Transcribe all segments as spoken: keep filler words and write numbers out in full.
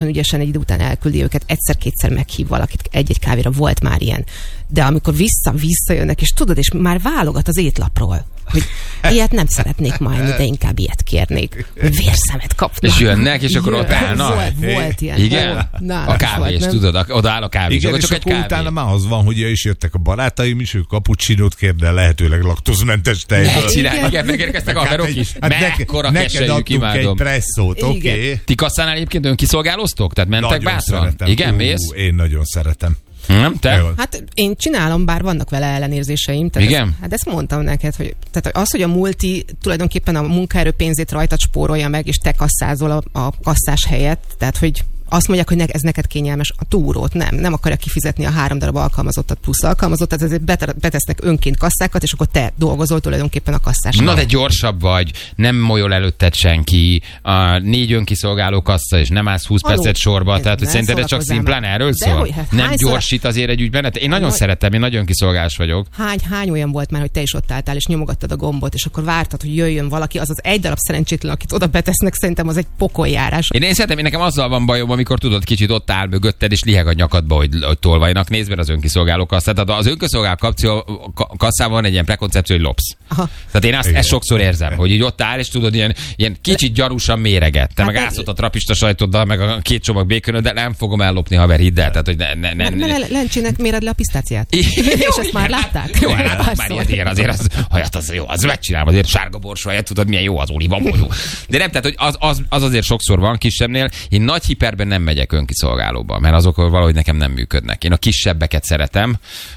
ügyesen egy idő után elküldi őket, egyszer-kétszer meghív valakit, egy-egy kávéra, volt már ilyen. De amikor vissza-visszajönnek, és tudod, és már válogat az étlapról, hogy ilyet nem szeretnék majd, de inkább ilyet kérnék, hogy vérszemet kapnak. És jönnek, és akkor ott állnak. Volt, volt ilyen. Igen? A kávés, tudod, oda áll a kávés. Igen, és csak akkor egy utána már az van, hogy ja, is jöttek a barátaim is, ők cappuccinót kér, de lehetőleg laktózmentes tejből. Ne csinálj, igen, megérkeztek a haverok is. Mekkora keselyük, imádom. Egy presszót, oké. Okay. Ti kasszánál egyébként önkiszolgálóztok? Tehát mentek nagyon bátran? Szeretem. Igen, Ú, mész? Én nagyon szeretem. Nem, te? Hát én csinálom, bár vannak vele ellenérzéseim. Tehát igen? Ez, hát ezt mondtam neked, hogy tehát az, hogy a multi tulajdonképpen a munkaerő pénzét rajtad spórolja meg, és te kasszázol a, a kasszás helyett, tehát hogy azt mondják, hogy ne, ez neked kényelmes, a túrót nem. Nem akarja kifizetni a három darab alkalmazottat plusz alkalmazottat, ezért betesznek önként kasszákat, és akkor te dolgozol tulajdonképpen a kasszás. Na de gyorsabb vagy, nem molyol előtted senki, a négy önkiszolgáló kassa, és nem állsz húsz percet sorba, tehát hogy szerinted ez csak szimplán erről szól? Hogy, hát, nem gyorsít azért egy ügyben? Én nagyon szeretem, én nagyon kiszolgálás vagyok. Hány, hány olyan volt már, hogy te is ott álltál, és nyomogattad a gombot, és akkor vártad, hogy jöjjön valaki, az az egy darab szerencsétlen, akit oda betesznek, szerintem az egy pokoljárás. Én, én szeretem, én nekem azzal van bajom, amikor tudod, kicsit ott áll mögötted, és liheg a nyakadba, hogy, hogy tolvajnak. Nézd meg az önkiszolgáló kasszát. Tehát az önkiszolgáló kasszában van egy ilyen prekoncepció, hogy lopsz. Aha. Tehát én azt, ezt sokszor érzem, hogy így ott áll, és tudod, ilyen, ilyen kicsit gyarusan méreget. Te hát meg állsz ott a trapista sajtoddal, meg a két csomag békönöd, de nem fogom ellopni, haver, hidd el. Tehát, hogy ne, ne, ne, ne. ne Lencsének méred le a pisztáciát. És ezt már látták? Jó, hát már ilyet, azért az, hajat, az jó, az megcsinálom, azért sárga borsóját, tudod, milyen jó az olívaoljú. De nem, tehát, hogy az, az, az azért sokszor van kisebbnél. Én nagy hiperben nem megyek önkiszolgálóba, mert azok valahogy nekem nem működnek. Én a kisebbeket szeretem,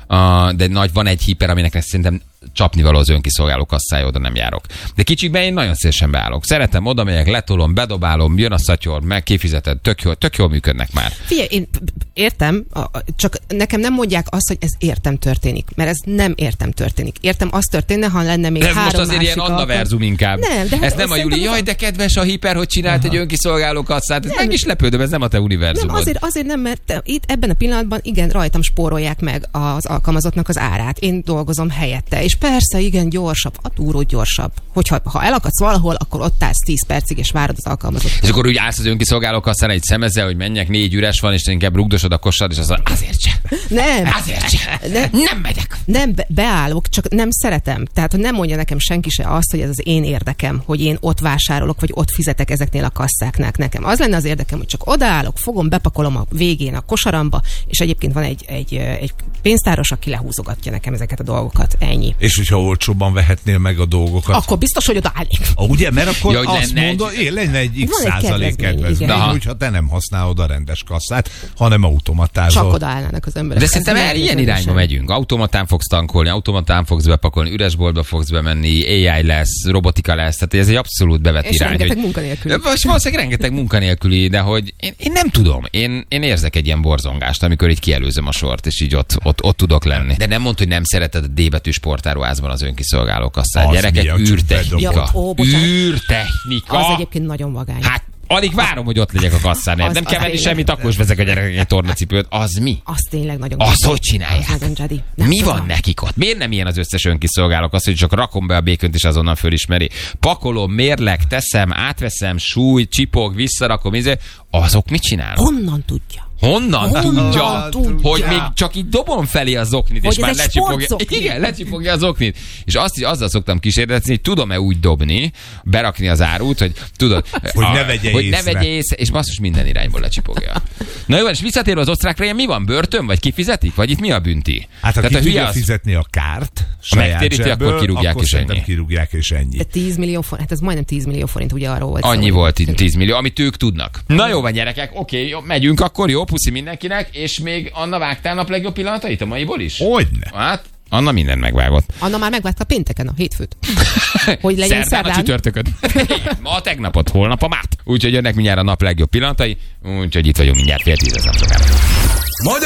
de nagy van egy hiper, aminek szerintem csapnivaló az önkiszolgáló kasszája, oda nem járok. De kicsikben én nagyon szívesen beállok. Szeretem, oda megyek, letolom, bedobálom, jön a szatyor, meg kifizeted, tök jól, tök jól működnek már. Figyelj, én értem, csak nekem nem mondják azt, hogy ez értem történik, mert ez nem értem történik. Értem, az történne, ha lenne még ez három most azért ilyen alkalom. Anna-verzum inkább. Nem, de hát ez nem a Juli, jaj, de kedves a hiper, hogy csinált egy önkiszolgáló kasszát. Ez meg is lepődöm, ez nem a te univerzumod. Nem, azért, azért nem, mert te, itt ebben a pillanatban igen, rajtam spórolják meg az alkalmazottnak az árát. Én dolgozom helyette, és persze, igen, gyorsabb, a túró gyorsabb. Hogyha ha elakadsz valahol, akkor ott állsz tíz percig, és várod az alkalmazottat. És akkor úgy állsz az önkiszolgáló kasszán egy szemezzel, hogy menjek, négy üres van, és inkább rugdosod a kosarad, és az azért sem. Nem. Azért sem. Nem, nem megyek. Nem, be, beállok, csak nem szeretem. Tehát, hogy nem mondja nekem senki se azt, hogy ez az én érdekem, hogy én ott vásárolok, vagy ott fizetek ezeknél a kasszáknál. Nekem az lenne az érdekem, hogy csak odaállok, fogom, bepakolom a végén a kosaramba, és egyébként van egy, egy, egy pénztáros, aki lehúzogatja nekem ezeket a dolgokat. Ennyi. És hogyha olcsóbban vehetnél meg a dolgokat. Akkor biztos, hogy odaállnék. Ah, ugye, mert akkor ja, azt mondod, egy... lenne egy x van százalék kedvezmény, hogyha te nem használod a rendes kasszát, hanem automatázol. Csak odaállnának az emberek. De szerintem el, ilyen irányba sem. Megyünk. Automatán fogsz tankolni, automatán fogsz bepakolni, üres boltba fogsz bemenni, á i lesz, robotika lesz, tehát ez egy abszolút bevett és irány. És rengeteg munkanélküli. Most valószínűleg rengeteg munkanélküli, de hogy én, én nem tudom. Én, én érzek egy ilyen borzongást, amikor így kielőzöm a sort, és így ott, ott, ott tudok lenni. De nem mondd, hogy nem szereted a D betű sportáruházban az önkiszolgáló kasszát. Gyerekek, űrtechnika. Ja, űrtechnika. Az egyébként nagyon vagány. Hát alig várom, hogy ott legyek a kasszán. Az, nem kell venni semmit, akkor is vezek a gyerekek egy tornacipőt. Az mi? Az tényleg nagyon Azt hogy csinálják? Mi tudom. van nekik ott? Miért nem ilyen az összes önkiszolgálók? Azt, hogy csak rakom be a békönt, és azonnal fölismeri. Pakolom, mérleg, teszem, átveszem, súly, csipog, visszarakom, izé. Azok mit csinálnak? Honnan tudja? Honnan, Honnan tudja, tudja, hogy még csak így dobom felé az oknit, hogy és már lecsipogja. Igen, lecsipogja az oknit. És azt is azzal szoktam kísérletezni, hogy tudom-e úgy dobni, berakni az árut, hogy tudod, hogy a, ne vegye hogy észre. Ne vegye észre, és basszus minden irányból lecsipogja. Na jó, és visszatérve az osztrákra, mi van? Börtön? Vagy kifizetik? Vagy itt mi a bünti? Hát ha Tehát ki a tudja az... fizetni a kárt, ha megtéríti, zsebből, akkor kirúgják, akkor és ennyi. kirúgják, és ennyi. De tíz millió forint, hát ez majdnem tíz millió forint, ugye arról volt. Annyi szó, volt, tíz millió, amit ők tudnak. Na jó van, gyerekek, oké, jó, megyünk akkor, jó, puszi mindenkinek, és még Anna, vágtál nap legjobb pillanatait a maiból is? Hogyne. Hát, Anna mindent megvágott. Anna már megvágta pénteken a hétfőt. Hogy legyen szerdán. A csütörtököt. Ma a tegnapot, holnap a mát. Úgyhogy jönnek mindjárt a nap legjobb pillanatai, úgyhogy itt vagyunk mindjárt fél tíz, ez nem sokára.